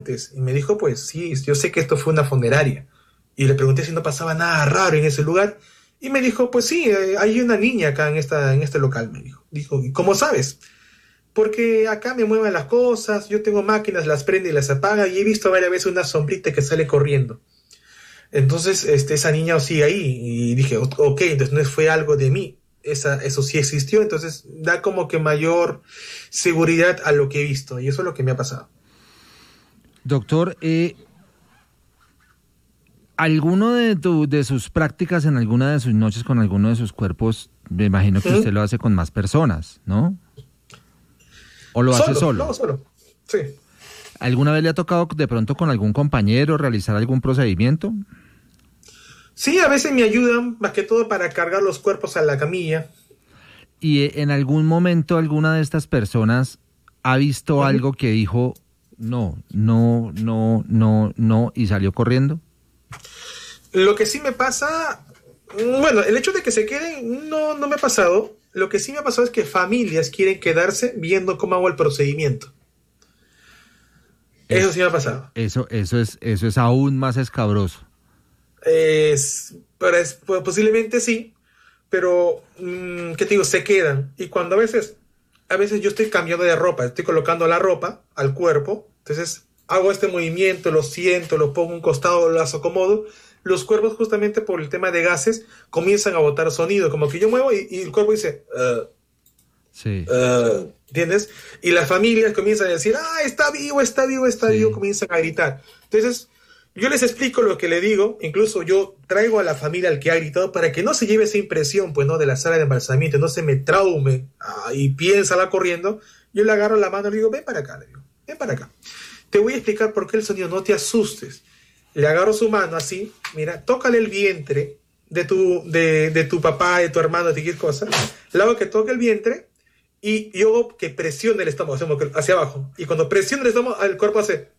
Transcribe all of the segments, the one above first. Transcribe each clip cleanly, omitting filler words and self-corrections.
Y me dijo, pues sí, yo sé que esto fue una funeraria. Y le pregunté si no pasaba nada raro en ese lugar. Y me dijo, pues sí, hay una niña acá en este local, me dijo. Dijo, ¿y cómo sabes? Porque acá me mueven las cosas, yo tengo máquinas, las prende y las apaga, y he visto varias veces una sombrita que sale corriendo. Entonces, esa niña sigue ahí, y dije, ok, entonces no fue algo de mí, eso sí existió, entonces da como que mayor seguridad a lo que he visto, y eso es lo que me ha pasado. Doctor, ¿alguno de sus prácticas en alguna de sus noches con alguno de sus cuerpos, me imagino que usted lo hace con más personas, ¿no? ¿O lo hace solo? No, solo, sí. ¿Alguna vez le ha tocado de pronto con algún compañero realizar algún procedimiento? Sí, a veces me ayudan, más que todo para cargar los cuerpos a la camilla. ¿Y en algún momento alguna de estas personas ha visto algo que dijo, no, y salió corriendo? Lo que sí me pasa, bueno, el hecho de que se queden no me ha pasado. Lo que sí me ha pasado es que familias quieren quedarse viendo cómo hago el procedimiento. Eso sí me ha pasado. Eso es aún más escabroso. Posiblemente sí, pero, ¿qué te digo? Se quedan. Y cuando a veces yo estoy cambiando de ropa, estoy colocando la ropa al cuerpo, entonces hago este movimiento, lo siento, lo pongo a un costado, lo acomodo. Los cuerpos, justamente por el tema de gases, comienzan a botar sonido, como que yo muevo y el cuerpo dice, sí. ¿Entiendes? Y las familias comienzan a decir, está vivo, Sí. comienzan a gritar. Entonces, yo les explico lo que le digo, incluso yo traigo a la familia al que ha gritado para que no se lleve esa impresión, pues, ¿no? De la sala de embalsamiento, no se me traume y piensa va corriendo. Yo le agarro la mano y le digo, ven para acá, le digo, ven para acá. Te voy a explicar por qué el sonido, no te asustes. Le agarro su mano así, mira, tócale el vientre de tu papá, de tu hermano, de cualquier cosa. Le hago que toque el vientre y yo hago que presione el estómago, hacia abajo. Y cuando presione el estómago, el cuerpo hace...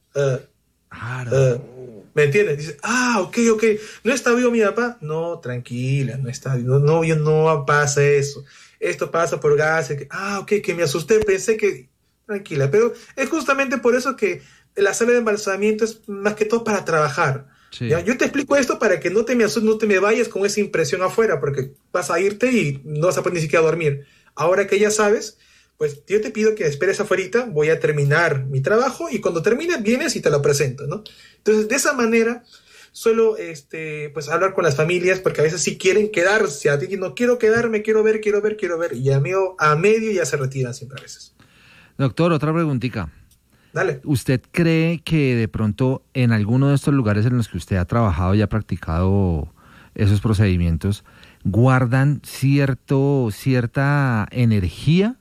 ¿me entiendes? Dice, ok. ¿No está vivo mi papá? No, tranquila, no está vivo. No pasa eso. Esto pasa por gases. Ok, que me asusté, pensé que... Tranquila, pero es justamente por eso que la sala de embalsamiento es más que todo para trabajar. Sí. ¿Ya? Yo te explico esto para que no te me vayas con esa impresión afuera, porque vas a irte y no vas a poder ni siquiera dormir. Ahora que ya sabes, pues yo te pido que esperes afuera, voy a terminar mi trabajo y cuando termine vienes y te lo presento, ¿no? Entonces, de esa manera suelo pues hablar con las familias, porque a veces sí quieren quedarse, a ti no quiero quedarme, quiero ver, y a medio ya se retiran siempre a veces. Doctor, otra preguntita. Dale. ¿Usted cree que de pronto en alguno de estos lugares en los que usted ha trabajado y ha practicado esos procedimientos guardan cierta energía?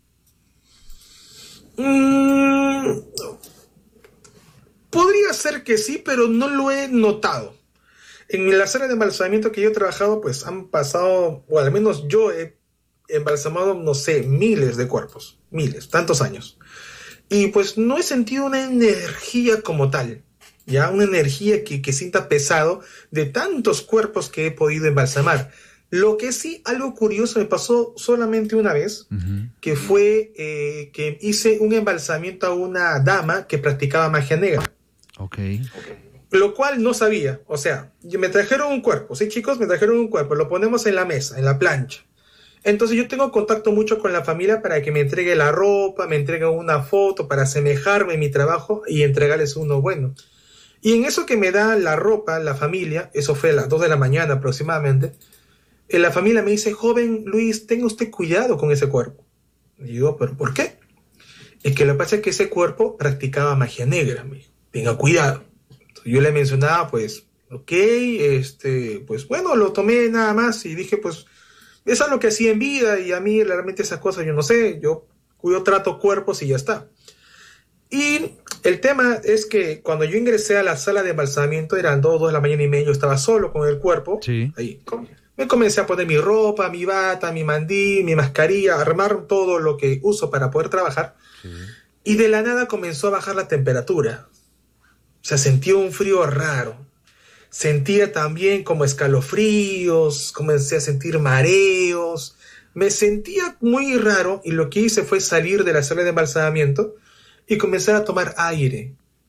Podría ser que sí, pero no lo he notado. En la sala de embalsamamiento que yo he trabajado, pues han pasado, o al menos yo he embalsamado, no sé, miles de cuerpos, miles, tantos años. Y pues no he sentido una energía como tal, ya una energía que sienta pesado de tantos cuerpos que he podido embalsamar. Lo que sí, algo curioso me pasó solamente una vez, que fue que hice un embalsamiento a una dama que practicaba magia negra. Okay. Lo cual no sabía, o sea, me trajeron un cuerpo, sí chicos, me trajeron un cuerpo, lo ponemos en la mesa, en la plancha. Entonces yo tengo contacto mucho con la familia para que me entregue la ropa, me entregue una foto para asemejarme en mi trabajo y entregarles uno bueno. Y en eso que me da la ropa, la familia, eso fue a las 2 de la mañana aproximadamente, la familia me dice, joven Luis, tenga usted cuidado con ese cuerpo. Y digo, ¿pero por qué? Es que lo que pasa es que ese cuerpo practicaba magia negra, me dijo, tenga cuidado. Entonces yo le mencionaba, pues, ok, pues bueno, lo tomé nada más y dije, pues, eso es lo que hacía en vida y a mí realmente esas cosas yo no sé, yo trato cuerpos y ya está. Y el tema es que cuando yo ingresé a la sala de embalsamiento, eran 2 de la mañana y media, yo estaba solo con el cuerpo. Sí. Ahí me comencé a poner mi ropa, mi bata, mi mandil, mi mascarilla, armar todo lo que uso para poder trabajar. Sí. Y de la nada comenzó a bajar la temperatura. O sea, sentí un frío raro. Sentía también como escalofríos, comencé a sentir mareos, me sentía muy raro y lo que hice fue salir de la sala de embalsamamiento y comenzar a tomar aire.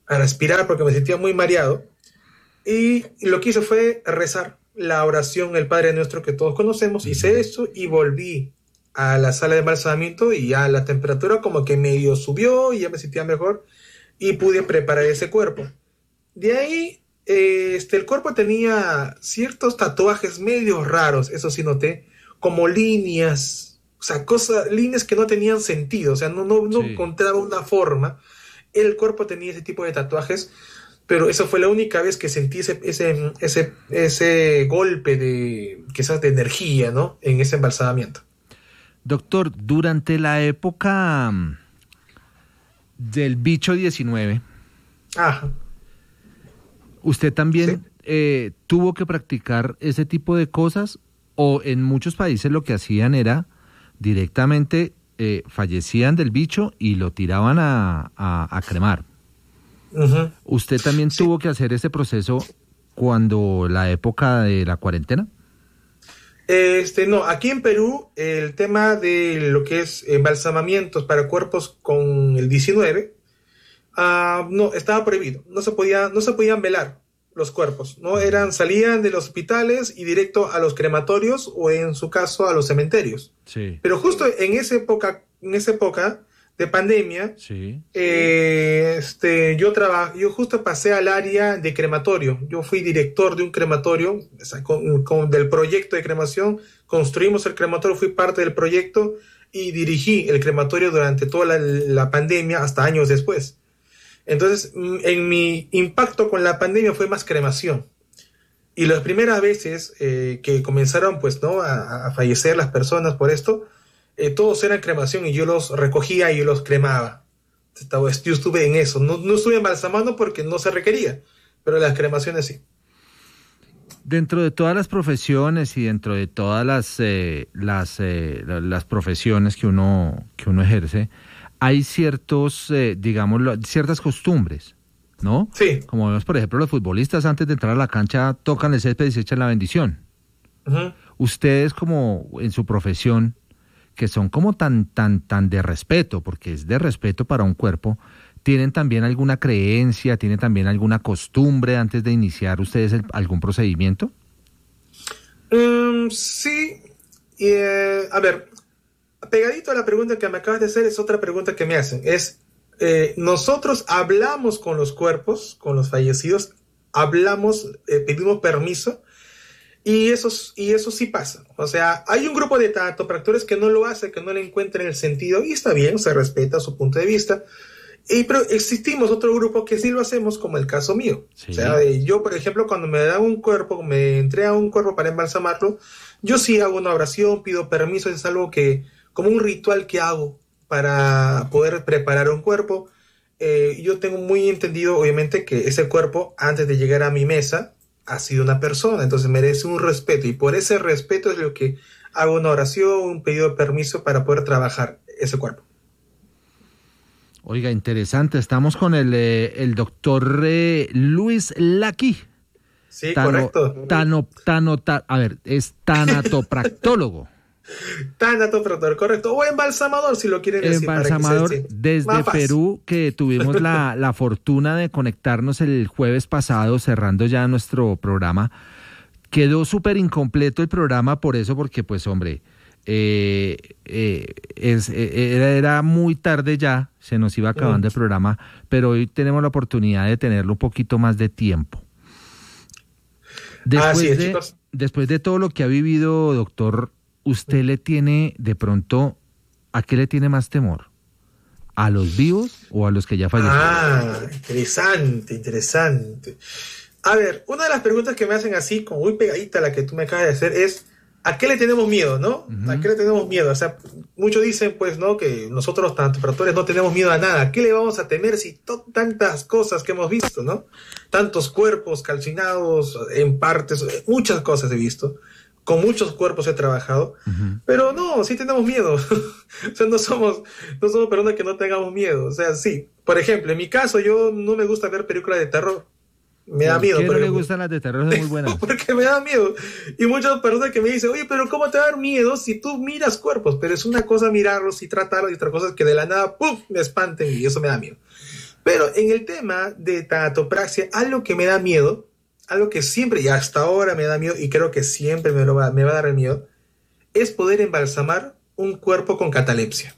a respirar porque me sentía muy mareado. Y lo que hice fue rezar la oración, el Padre Nuestro que todos conocemos. Hice eso y volví a la sala de embalsamamiento y ya la temperatura como que medio subió y ya me sentía mejor y pude preparar ese cuerpo. De ahí, el cuerpo tenía ciertos tatuajes medio raros, eso sí noté, como líneas, o sea, líneas que no tenían sentido, o sea, no Sí. encontraba una forma. El cuerpo tenía ese tipo de tatuajes, pero eso fue la única vez que sentí ese golpe de, quizás de energía, ¿no? En ese embalsamamiento. Doctor, durante la época del bicho 19, Ajá, ¿usted sí. también tuvo que practicar ese tipo de cosas? ¿O en muchos países lo que hacían era directamente fallecían del bicho y lo tiraban a cremar? Ujú. ¿Usted también Sí, tuvo que hacer ese proceso cuando la época de la cuarentena? no, aquí en Perú el tema de lo que es embalsamamientos para cuerpos con el 19, no, estaba prohibido. No se podían velar los cuerpos, ¿no? Salían de los hospitales y directo a los crematorios o en su caso a los cementerios. Sí, Pero justo en esa época de pandemia, sí, yo justo pasé al área de crematorio. Yo fui director de un crematorio, o sea, del proyecto de cremación. Construimos el crematorio, fui parte del proyecto y dirigí el crematorio durante toda la pandemia hasta años después. Entonces, en mi impacto con la pandemia fue más cremación. Y las primeras veces que comenzaron, pues, ¿no? A fallecer las personas por esto, todos eran cremación y yo los recogía y yo los cremaba. Yo estuve en eso. No estuve embalsamando porque no se requería, pero las cremaciones sí. dentro de todas las profesiones y dentro de todas las profesiones que uno ejerce, hay ciertos, ciertas costumbres, ¿no? Sí. Como vemos, por ejemplo, los futbolistas antes de entrar a la cancha tocan el césped y se echan la bendición. Ujú. Ustedes como en su profesión, que son como tan de respeto, porque es de respeto para un cuerpo, ¿tienen también alguna creencia, tienen también alguna costumbre antes de iniciar ustedes algún procedimiento? Sí. A ver, pegadito a la pregunta que me acabas de hacer es otra pregunta que me hacen. Nosotros hablamos con los cuerpos, con los fallecidos, pedimos permiso y eso sí pasa. O sea, hay un grupo de tanatopractores que no lo hace, que no le encuentran el sentido y está bien, se respeta su punto de vista. Pero existimos otro grupo que sí lo hacemos, como el caso mío. O sea, Sí. yo, por ejemplo, cuando me dan un cuerpo, me entregan un cuerpo para embalsamarlo, yo sí hago una oración, pido permiso, es algo como un ritual que hago para poder preparar un cuerpo. Yo tengo muy entendido, obviamente, que ese cuerpo, antes de llegar a mi mesa, ha sido una persona, entonces merece un respeto, y por ese respeto es lo que hago una oración, un pedido de permiso para poder trabajar ese cuerpo. Oiga, interesante. Estamos con el doctor Luis Laqui, Sí, correcto. es tanatopractólogo. Tanatopractor, correcto. O embalsamador, si lo quieren decir, para que Embalsamador se desde más fácil. Perú, que tuvimos la fortuna de conectarnos el jueves pasado, cerrando ya nuestro programa. Quedó súper incompleto el programa por eso, porque pues hombre, era muy tarde ya, se nos iba acabando el programa, pero hoy tenemos la oportunidad de tenerlo un poquito más de tiempo. Así es, chicos. Después de todo lo que ha vivido, doctor, ¿usted le tiene de pronto, a qué le tiene más temor? ¿A los vivos o a los que ya fallecieron? Interesante, interesante. A ver, una de las preguntas que me hacen así, como muy pegadita a la que tú me acabas de hacer, es ¿a qué le tenemos miedo, no? ¿A qué Ujú. le tenemos miedo? O sea, muchos dicen, pues, ¿no? Que nosotros, los tanatopractores, no tenemos miedo a nada. ¿A qué le vamos a temer si tantas cosas que hemos visto, ¿no? Tantos cuerpos calcinados en partes, muchas cosas he visto. Con muchos cuerpos he trabajado, Ujú. pero no, sí tenemos miedo. O sea, no somos personas que no tengamos miedo. O sea, sí. Por ejemplo, en mi caso, yo no me gusta ver películas de terror. Me da ¿Por miedo, qué por no le ejemplo. gustan las de terror? Son muy buenas. Porque me da miedo. Y muchas personas que me dicen, oye, pero ¿cómo te va a dar miedo si tú miras cuerpos? Pero es una cosa mirarlos y tratarlos y otra cosa es que de la nada, ¡pum!, me espanten y eso me da miedo. Pero en el tema de tanatopraxia, algo que me da miedo, algo que siempre y hasta ahora me da miedo y creo que siempre me va a dar miedo, es poder embalsamar un cuerpo con catalepsia.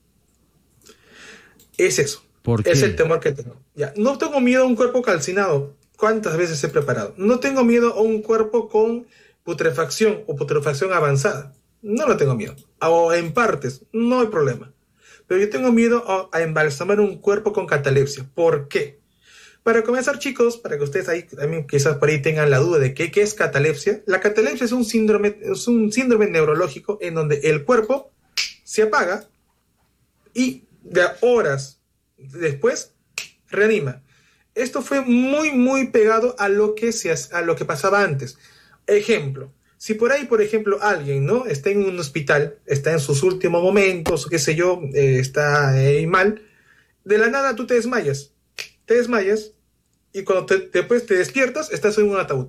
Es eso. ¿Por qué? Es el temor que tengo. Ya, no tengo miedo a un cuerpo calcinado. ¿Cuántas veces he preparado? No tengo miedo a un cuerpo con putrefacción o putrefacción avanzada. No lo tengo miedo. O en partes, no hay problema. Pero yo tengo miedo a embalsamar un cuerpo con catalepsia. ¿Por qué? Para comenzar, chicos, para que ustedes ahí también quizás por ahí tengan la duda de qué es catalepsia. La catalepsia es un síndrome neurológico en donde el cuerpo se apaga y de horas después reanima. Esto fue muy pegado a lo que pasaba antes. Ejemplo, si por ahí, por ejemplo, alguien, ¿no?, está en un hospital, está en sus últimos momentos, qué sé yo, está mal, de la nada tú te desmayas y cuando después te despiertas, estás en un ataúd.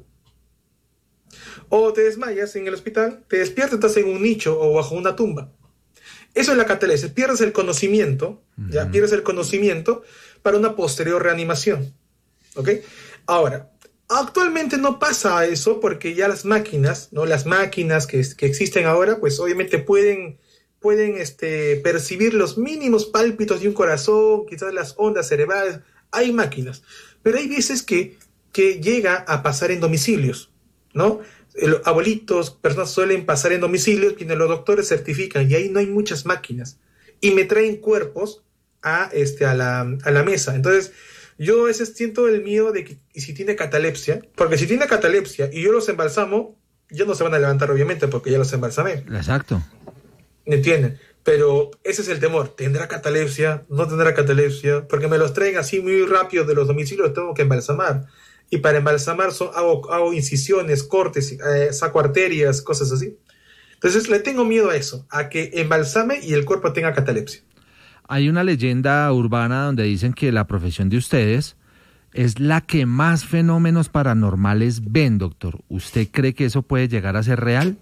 O te desmayas en el hospital, te despiertas, estás en un nicho o bajo una tumba. Eso es la catalepsia, pierdes el conocimiento, ya pierdes el conocimiento para una posterior reanimación, ¿ok? Ahora, actualmente no pasa eso porque ya las máquinas, ¿no? Las máquinas que existen ahora, pues obviamente pueden percibir los mínimos pálpitos de un corazón, quizás las ondas cerebrales, hay máquinas, pero hay veces que llega a pasar en domicilios, ¿no? Abuelitos, personas suelen pasar en domicilios, quienes los doctores certifican, y ahí no hay muchas máquinas, y me traen cuerpos a la mesa. Entonces, yo a veces siento el miedo de que si tiene catalepsia, porque si tiene catalepsia y yo los embalsamo, ya no se van a levantar obviamente, porque ya los embalsamé. Exacto. ¿Me entienden? Pero ese es el temor. ¿Tendrá catalepsia? ¿No tendrá catalepsia? Porque me los traen así muy rápido de los domicilios, los tengo que embalsamar. Y para embalsamar hago incisiones, cortes, saco arterias, cosas así. Entonces le tengo miedo a eso, a que embalsame y el cuerpo tenga catalepsia. Hay una leyenda urbana donde dicen que la profesión de ustedes es la que más fenómenos paranormales ven, doctor. ¿Usted cree que eso puede llegar a ser real?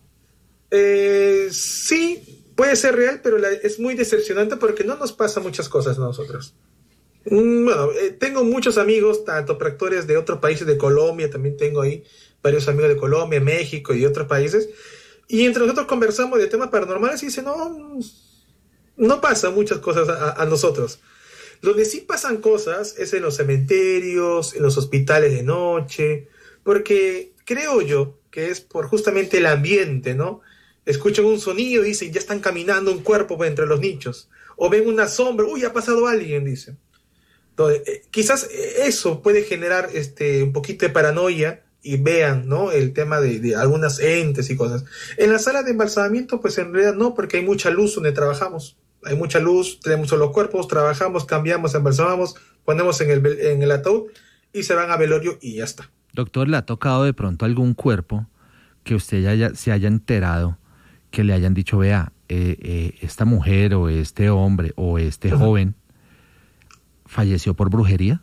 Sí, puede ser real, pero es muy decepcionante porque no nos pasa muchas cosas a nosotros. Bueno, tengo muchos amigos, tanto practores de otros países, de Colombia, también tengo ahí varios amigos de Colombia, México y de otros países, y entre nosotros conversamos de temas paranormales y dicen, no pasan muchas cosas a nosotros. Donde sí pasan cosas es en los cementerios, en los hospitales de noche, porque creo yo que es por justamente el ambiente, ¿no? Escuchan un sonido y dicen, ya están caminando un cuerpo entre los nichos, o ven una sombra, uy, ha pasado alguien, dicen. Entonces, quizás eso puede generar un poquito de paranoia y vean, ¿no?, el tema de algunas entes y cosas. En la sala de embalsamamiento, pues en realidad no, porque hay mucha luz donde trabajamos. Hay mucha luz, tenemos los cuerpos, trabajamos, cambiamos, embalsamamos, ponemos en el ataúd y se van a velorio y ya está. Doctor, ¿le ha tocado de pronto algún cuerpo que usted se haya enterado, que le hayan dicho, vea, esta mujer o este hombre o este joven falleció por brujería?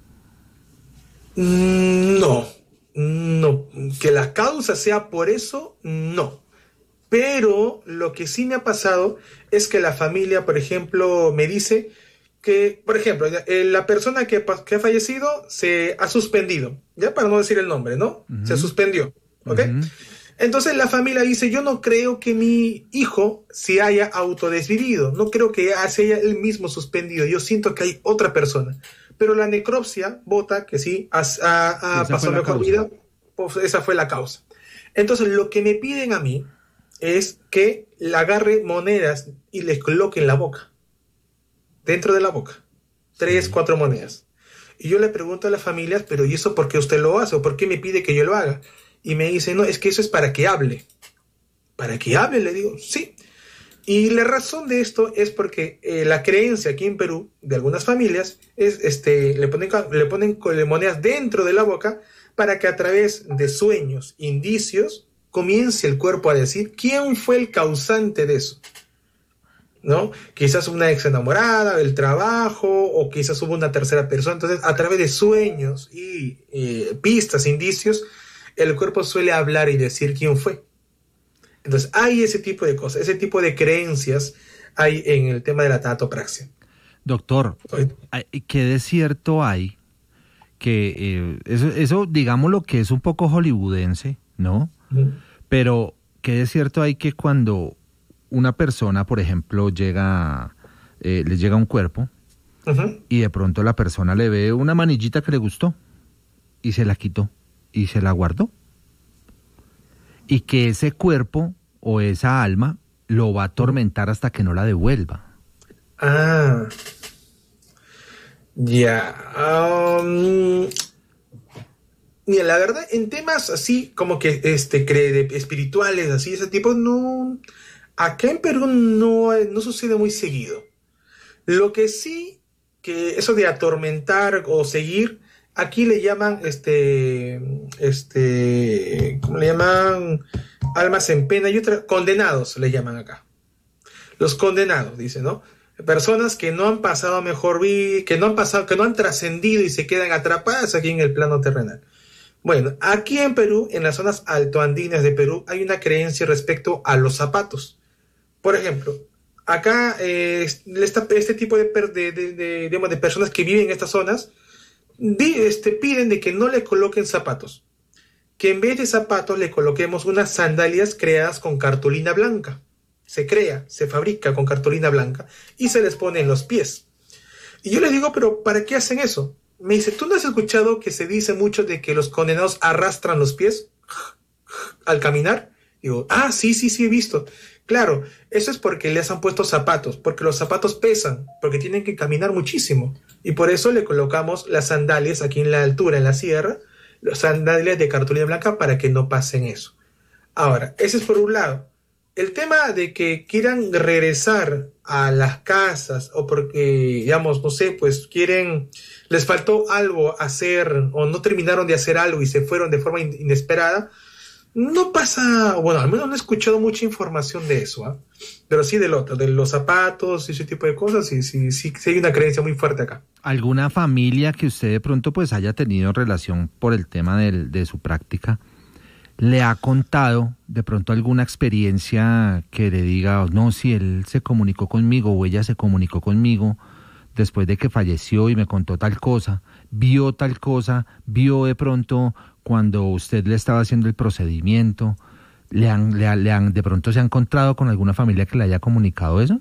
No, que la causa sea por eso, no. Pero lo que sí me ha pasado es que la familia, por ejemplo, me dice que, por ejemplo, la persona que ha fallecido se ha suspendido, ya para no decir el nombre, ¿no? Uh-huh. Se suspendió, ¿ok? Uh-huh. Entonces la familia dice, yo no creo que mi hijo se haya autodesvivido, no creo que se haya él mismo suspendido, yo siento que hay otra persona. Pero la necropsia vota que sí, ha pasado mejor vida, pues esa fue la causa. Entonces lo que me piden a mí es que le agarre monedas y les coloque en la boca, dentro de la boca, 3, 4 monedas. Y yo le pregunto a las familias, pero ¿y eso por qué usted lo hace? ¿O por qué me pide que yo lo haga? Y me dice, no, es que eso es para que hable. ¿Para que hable? Le digo, sí. Y la razón de esto es porque la creencia aquí en Perú, de algunas familias, es le ponen monedas dentro de la boca para que a través de sueños, indicios, comience el cuerpo a decir quién fue el causante de eso, ¿no? Quizás una ex enamorada, del trabajo, o quizás hubo una tercera persona. Entonces, a través de sueños y pistas, indicios, el cuerpo suele hablar y decir quién fue. Entonces, hay ese tipo de cosas, ese tipo de creencias hay en el tema de la tanatopraxia. Doctor, ¿qué de cierto hay? Que eso, digamos lo que es un poco hollywoodense, ¿no? Pero ¿qué de cierto hay que cuando una persona, por ejemplo, le llega un cuerpo y de pronto la persona le ve una manillita que le gustó y se la quitó y se la guardó? Y que ese cuerpo o esa alma lo va a atormentar hasta que no la devuelva. Ah, ya. Mira, la verdad, en temas así como que espirituales, así, ese tipo, no. Acá en Perú no sucede muy seguido. Lo que sí, que eso de atormentar o seguir, aquí le llaman, ¿cómo le llaman? Almas en pena y otra, condenados le llaman acá. Los condenados, dice, ¿no? Personas que no han pasado mejor vida, que no han trascendido y se quedan atrapadas aquí en el plano terrenal. Bueno, aquí en Perú, en las zonas altoandinas de Perú, hay una creencia respecto a los zapatos. Por ejemplo, acá este tipo digamos, de personas que viven en estas zonas piden de que no le coloquen zapatos, que en vez de zapatos le coloquemos unas sandalias creadas con cartulina blanca. Se fabrica con cartulina blanca y se les pone en los pies. Y yo les digo, pero ¿para qué hacen eso? Me dice, ¿tú no has escuchado que se dice mucho de que los condenados arrastran los pies al caminar? Digo, sí, he visto. Claro, eso es porque les han puesto zapatos, porque los zapatos pesan, porque tienen que caminar muchísimo. Y por eso le colocamos las sandalias aquí en la altura, en la sierra, las sandalias de cartulina blanca para que no pasen eso. Ahora, ese es por un lado. El tema de que quieran regresar a las casas o porque, digamos, no sé, pues les faltó algo hacer o no terminaron de hacer algo y se fueron de forma inesperada, no pasa, bueno, al menos no he escuchado mucha información de eso, ¿eh? Pero sí de los zapatos y ese tipo de cosas, sí hay una creencia muy fuerte acá. ¿Alguna familia que usted de pronto pues haya tenido relación por el tema de su práctica? ¿Le ha contado de pronto alguna experiencia que le diga, no, si él se comunicó conmigo o ella se comunicó conmigo después de que falleció y me contó tal cosa, vio de pronto cuando usted le estaba haciendo el procedimiento, de pronto se ha encontrado con alguna familia que le haya comunicado eso?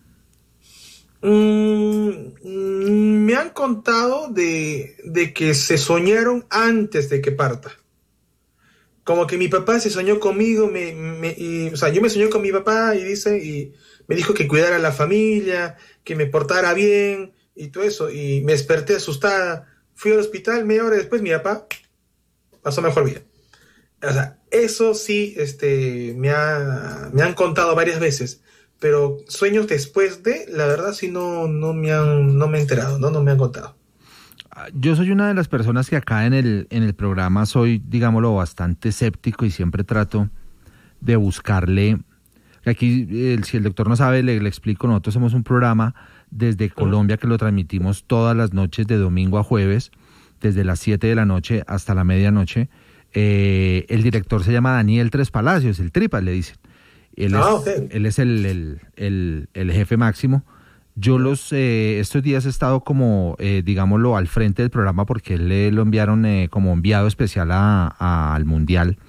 Me han contado de que se soñaron antes de que parta. Como que mi papá se soñó conmigo, o sea, yo me soñé con mi papá y me dijo que cuidara a la familia, que me portara bien y todo eso, y me desperté asustada. Fui al hospital, media hora después mi papá pasó mejor vida. O sea, eso sí, me han contado varias veces, pero sueños después la verdad sí no me he enterado, no me han contado. Yo soy una de las personas que acá en el programa soy, digámoslo, bastante escéptico y siempre trato de buscarle. Aquí, si el doctor no sabe, le explico, nosotros somos un programa desde Colombia que lo transmitimos todas las noches de domingo a jueves, desde las 7 de la noche hasta la medianoche. El director se llama Daniel Tres Palacios, el Tripas le dicen. Él es el jefe máximo. Yo estos días he estado como, digámoslo, al frente del programa porque él lo enviaron como enviado especial al Mundial.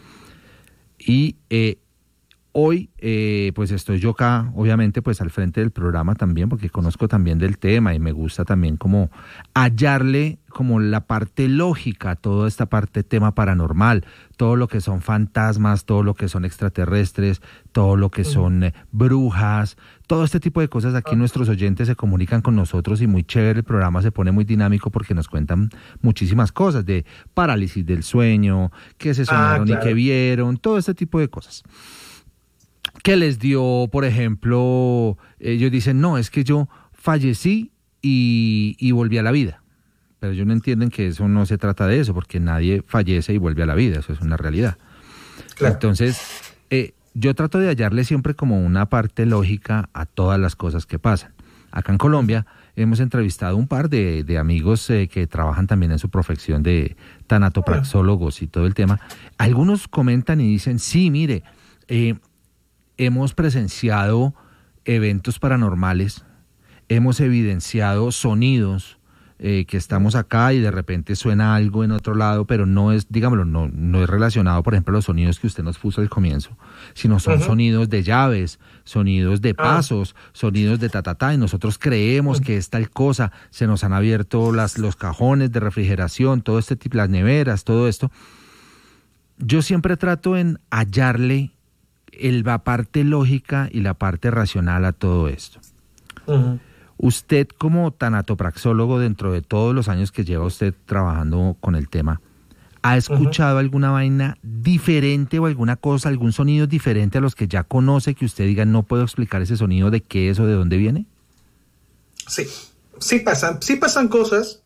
Y hoy, pues estoy yo acá, obviamente, pues al frente del programa también, porque conozco también del tema y me gusta también como hallarle como la parte lógica, toda esta parte tema paranormal, todo lo que son fantasmas, todo lo que son extraterrestres, todo lo que son brujas, todo este tipo de cosas. Aquí nuestros oyentes se comunican con nosotros y muy chévere, el programa se pone muy dinámico porque nos cuentan muchísimas cosas de parálisis del sueño, que se soñaron claro, y que vieron, todo este tipo de cosas. Que les dio, por ejemplo, ellos dicen, no, es que yo fallecí y volví a la vida. Pero ellos no entienden que eso no se trata de eso, porque nadie fallece y vuelve a la vida, eso es una realidad. Claro. Entonces, yo trato de hallarle siempre como una parte lógica a todas las cosas que pasan. Acá en Colombia hemos entrevistado un par de amigos que trabajan también en su profesión de tanatopraxólogos y todo el tema. Algunos comentan y dicen, sí, mire, hemos presenciado eventos paranormales hemos evidenciado sonidos que estamos acá y de repente suena algo en otro lado, pero no es, digámoslo, no es relacionado, por ejemplo, a los sonidos que usted nos puso al comienzo, sino son sonidos de llaves, sonidos de pasos, sonidos de y nosotros creemos que es tal cosa, se nos han abierto los cajones de refrigeración, todo este tipo, las neveras, todo esto. Yo siempre trato en hallarle la parte lógica y la parte racional a todo esto. Usted, como tanatopraxólogo, dentro de todos los años que lleva usted trabajando con el tema, ¿ha escuchado alguna vaina diferente o alguna cosa, algún sonido diferente a los que ya conoce, que usted diga, no puedo explicar ese sonido de qué es o de dónde viene? Sí pasan cosas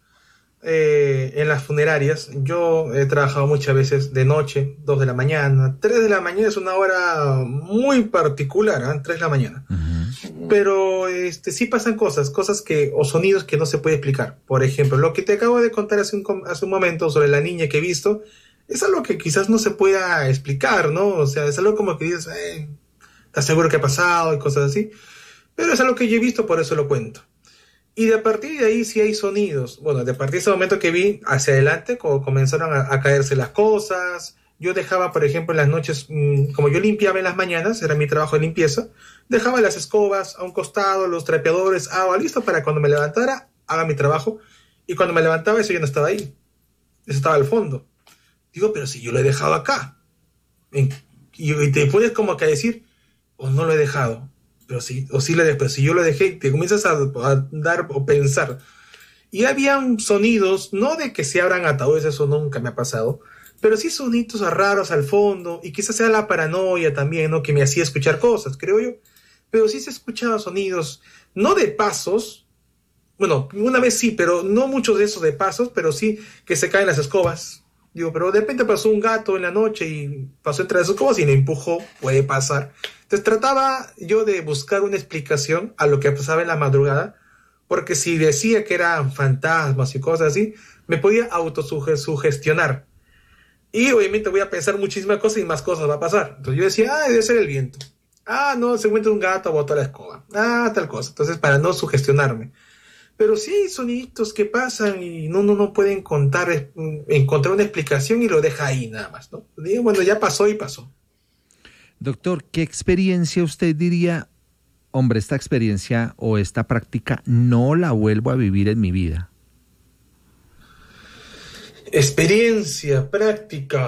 en las funerarias. Yo he trabajado muchas veces de noche, 2 de la mañana, 3 de la mañana es una hora muy particular, 3 de la mañana. Pero sí pasan cosas o sonidos que no se puede explicar. Por ejemplo, lo que te acabo de contar hace un momento sobre la niña que he visto, es algo que quizás no se pueda explicar, ¿no? O sea, es algo como que dices, ¿estás seguro que ha pasado? Y cosas así. Pero es algo que yo he visto, por eso lo cuento. Y de partir de ahí sí hay sonidos. Bueno, de partir de ese momento que vi hacia adelante, comenzaron a caerse las cosas. Yo dejaba, por ejemplo, en las noches, como yo limpiaba en las mañanas, era mi trabajo de limpieza, dejaba las escobas a un costado, los trapeadores, agua, listo para cuando me levantara, haga mi trabajo. Y cuando me levantaba, eso ya no estaba ahí. Eso estaba al fondo. Digo, pero si yo lo he dejado acá. Y te pones como que a decir, o no lo he dejado. Pero sí lo dejé. Pero si yo lo dejé, te comienzas a dar o pensar. Y habían sonidos, no de que se abran ataúdes, eso nunca me ha pasado, pero sí sonidos raros al fondo, y quizás sea la paranoia también, ¿no? Que me hacía escuchar cosas, creo yo. Pero sí se escuchaban sonidos, no de pasos, bueno, una vez sí, pero no muchos de esos de pasos, pero sí que se caen las escobas. Digo, pero de repente pasó un gato en la noche y pasó entre las escobas y me empujó, puede pasar. Entonces trataba yo de buscar una explicación a lo que pasaba en la madrugada, porque si decía que eran fantasmas y cosas así, me podía autosugestionar. Y obviamente voy a pensar muchísimas cosas y más cosas va a pasar. Entonces yo decía, debe ser el viento. No, se encuentra un gato, botó la escoba. Tal cosa. Entonces, para no sugestionarme. Pero sí hay soniditos que pasan y no puede encontrar una explicación y lo deja ahí nada más, ¿no? Digo, bueno, ya pasó y pasó. Doctor, ¿qué experiencia usted diría, hombre, esta experiencia o esta práctica no la vuelvo a vivir en mi vida? Experiencia, práctica.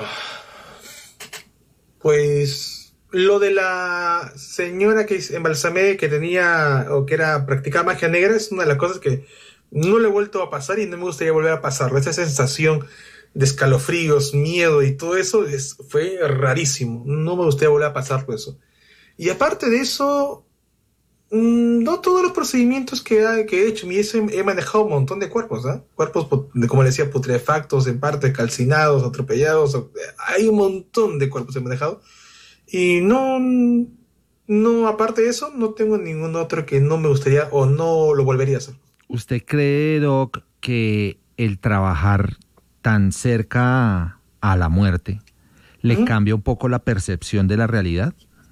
Pues lo de la señora que embalsamé, que tenía o que practicaba magia negra, es una de las cosas que no le he vuelto a pasar y no me gustaría volver a pasar. Esa sensación de escalofríos, miedo y todo eso fue rarísimo. No me gustaría volver a pasar por eso. Y aparte de eso, no todos los procedimientos que he hecho. He manejado un montón de cuerpos, cuerpos, como le decía, putrefactos, en parte calcinados, atropellados. Hay un montón de cuerpos he manejado. Y no, aparte de eso, no tengo ningún otro que no me gustaría o no lo volvería a hacer. ¿Usted cree, Doc, que el trabajar tan cerca a la muerte le cambia un poco la percepción de la realidad?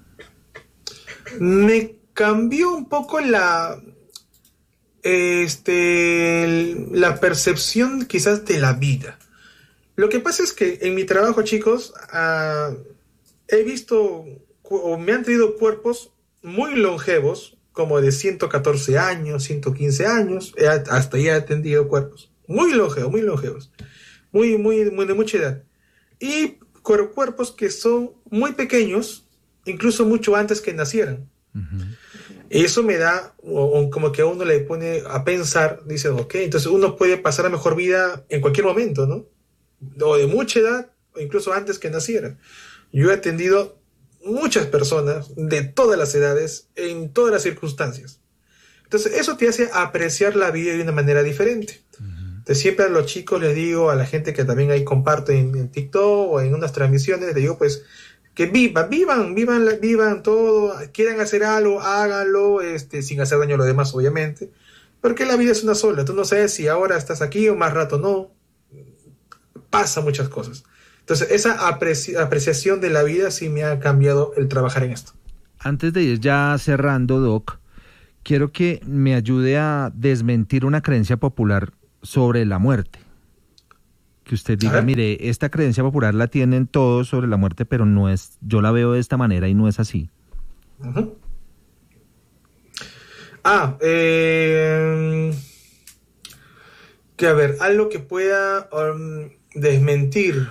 Me cambió un poco la percepción quizás de la vida. Lo que pasa es que en mi trabajo, chicos, he visto o me han traído cuerpos muy longevos, como de 114 años, 115 años, hasta ya he atendido cuerpos muy longevos, muy de mucha edad. Y cuerpos que son muy pequeños, incluso mucho antes que nacieran. Y eso me da, como que a uno le pone a pensar, dice, ok, entonces uno puede pasar a mejor vida en cualquier momento, ¿no? O de mucha edad, o incluso antes que naciera. Yo he atendido muchas personas de todas las edades, en todas las circunstancias. Entonces eso te hace apreciar la vida de una manera diferente. Entonces siempre a los chicos les digo, a la gente que también ahí comparto en TikTok o en unas transmisiones, les digo pues que vivan todo, quieran hacer algo, háganlo, sin hacer daño a los demás, obviamente, porque la vida es una sola. Tú no sabes si ahora estás aquí o más rato no. Pasa muchas cosas. Entonces esa apreciación de la vida sí me ha cambiado el trabajar en esto. Antes de ir ya cerrando, Doc, quiero que me ayude a desmentir una creencia popular sobre la muerte. Que usted diga, mire, esta creencia popular la tienen todos sobre la muerte, pero no es, yo la veo de esta manera y no es así. Uh-huh. Que a ver, algo que pueda desmentir.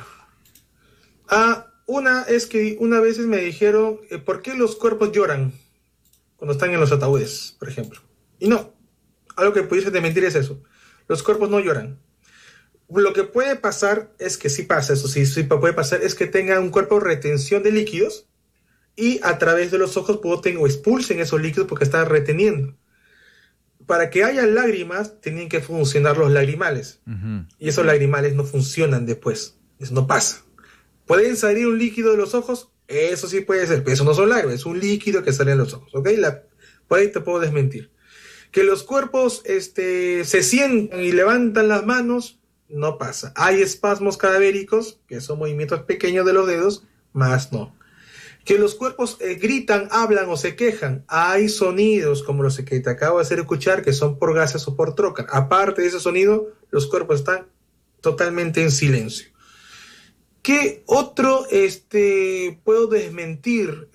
Una es que una vez me dijeron, ¿por qué los cuerpos lloran cuando están en los ataúdes, por ejemplo? Y no, algo que pudiese desmentir es eso. Los cuerpos no lloran. Lo que puede pasar es que sí pasa, eso sí puede pasar, es que tenga un cuerpo de retención de líquidos y a través de los ojos o expulsen esos líquidos porque están reteniendo. Para que haya lágrimas, tienen que funcionar los lagrimales. Uh-huh. Y esos lagrimales no funcionan después. Eso no pasa. ¿Pueden salir un líquido de los ojos? Eso sí puede ser, pero eso no son lágrimas, es un líquido que sale de los ojos. ¿Ok? Por ahí te puedo desmentir. Que los cuerpos se sientan y levantan las manos, no pasa. Hay espasmos cadavéricos, que son movimientos pequeños de los dedos, más no. Que los cuerpos gritan, hablan o se quejan. Hay sonidos como los que te acabo de hacer escuchar, que son por gases o por trocar. Aparte de ese sonido, los cuerpos están totalmente en silencio. ¿Qué otro puedo desmentir?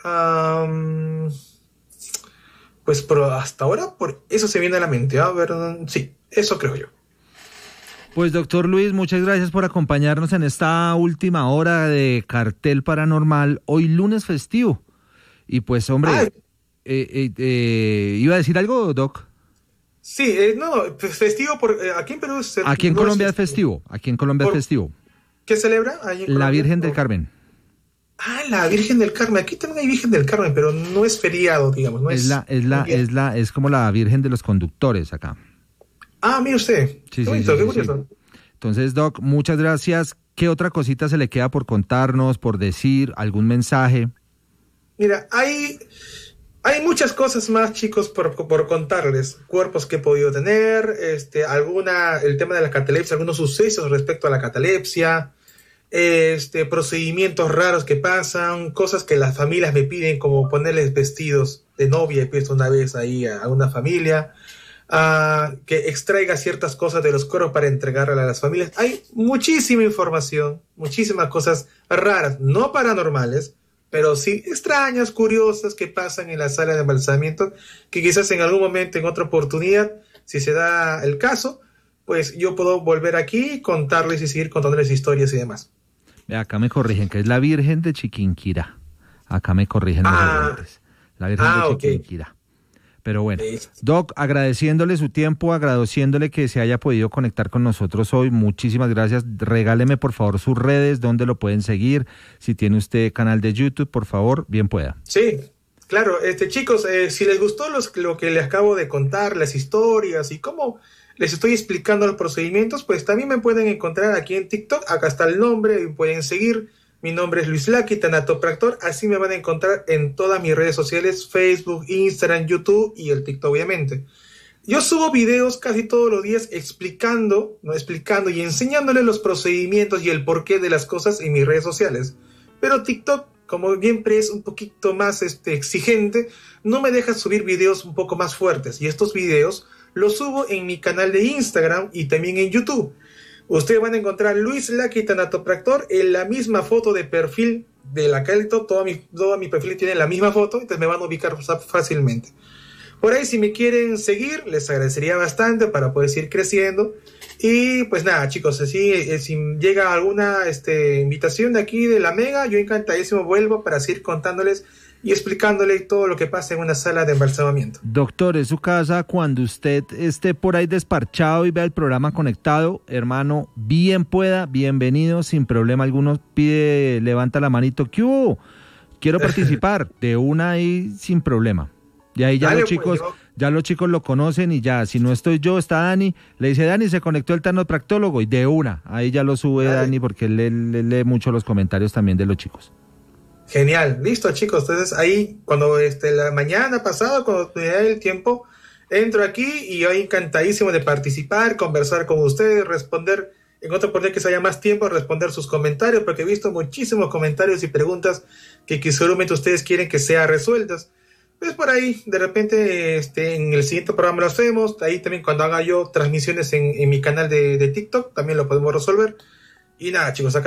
Pues pero hasta ahora por eso se viene a la mente. A ver, sí, eso creo yo. Pues doctor Luis, muchas gracias por acompañarnos en esta última hora de Cartel Paranormal, hoy lunes festivo. Y pues hombre, ¿iba a decir algo, Doc? Sí, festivo, aquí en Perú... Aquí en Colombia es festivo, aquí en Colombia es festivo. ¿Qué celebra? Ahí en la Virgen del Carmen. La Virgen del Carmen, aquí también hay Virgen del Carmen, pero no es feriado, digamos. No es como la Virgen de los Conductores acá. Mire usted. Sí, qué curioso. Entonces, Doc, muchas gracias. ¿Qué otra cosita se le queda por contarnos, por decir, algún mensaje? Mira, hay muchas cosas más, chicos, por contarles. Cuerpos que he podido tener, el tema de la catalepsia, algunos sucesos respecto a la catalepsia, procedimientos raros que pasan, cosas que las familias me piden, como ponerles vestidos de novia, he puesto una vez ahí a una familia. Que extraiga ciertas cosas de los cuerpos para entregarlas a las familias. Hay muchísima información, muchísimas cosas raras, no paranormales, pero sí extrañas, curiosas que pasan en la sala de embalsamiento, que quizás en algún momento, en otra oportunidad, si se da el caso, pues yo puedo volver aquí y contarles y seguir contándoles historias y demás. Acá me corrigen, que es la Virgen de Chiquinquirá. Acá me corrigen los oyentes. La Virgen de Chiquinquirá. Okay. Pero bueno, Doc, agradeciéndole su tiempo, agradeciéndole que se haya podido conectar con nosotros hoy, muchísimas gracias. Regáleme por favor sus redes, dónde lo pueden seguir, si tiene usted canal de YouTube, por favor, bien pueda. Sí, claro, chicos, si les gustó lo que les acabo de contar, las historias y cómo les estoy explicando los procedimientos, pues también me pueden encontrar aquí en TikTok, acá está el nombre, y pueden seguir. Mi nombre es Luis Lucky, tanatopractor, así me van a encontrar en todas mis redes sociales, Facebook, Instagram, YouTube y el TikTok, obviamente. Yo subo videos casi todos los días explicando y enseñándoles los procedimientos y el porqué de las cosas en mis redes sociales. Pero TikTok, como siempre es un poquito más exigente, no me deja subir videos un poco más fuertes. Y estos videos los subo en mi canal de Instagram y también en YouTube. Ustedes van a encontrar Luis Lucky Tanatopractor en la misma foto de perfil de la Calto. Todo mi perfil tiene la misma foto, entonces me van a ubicar fácilmente. Por ahí, si me quieren seguir, les agradecería bastante para poder seguir creciendo. Y pues nada, chicos, así si llega alguna invitación de aquí de la Mega, yo encantadísimo vuelvo para seguir contándoles y explicándole todo lo que pasa en una sala de embalsamamiento. Doctor, es su casa, cuando usted esté por ahí desparchado y vea el programa conectado, hermano, bien pueda, bienvenido, sin problema alguno, levanta la manito, ¿qué hubo? Quiero participar, de una ahí sin problema. Y ahí ya los chicos lo conocen y ya, si no estoy yo, está Dani, le dice Dani, se conectó el tanopractólogo y de una, ahí ya lo sube Dani porque él lee mucho los comentarios también de los chicos. Genial, listo chicos, entonces ahí cuando la mañana pasada, cuando me dé el tiempo, entro aquí y yo encantadísimo de participar, conversar con ustedes, responder, en otra oportunidad que se haya más tiempo, responder sus comentarios, porque he visto muchísimos comentarios y preguntas que seguramente ustedes quieren que sean resueltas. Pues por ahí, de repente, en el siguiente programa lo hacemos. Ahí también cuando haga yo transmisiones en mi canal de TikTok, también lo podemos resolver. Y nada, chicos, acá